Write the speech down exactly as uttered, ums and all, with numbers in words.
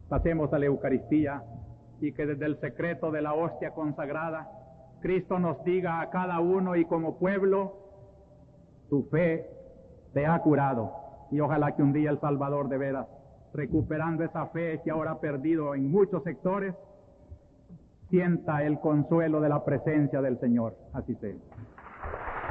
Pasemos a la Eucaristía y que desde el secreto de la hostia consagrada, Cristo nos diga a cada uno y como pueblo, tu fe te ha curado. Y ojalá que un día el Salvador, de veras, recuperando esa fe que ahora ha perdido en muchos sectores, sienta el consuelo de la presencia del Señor. Así sea.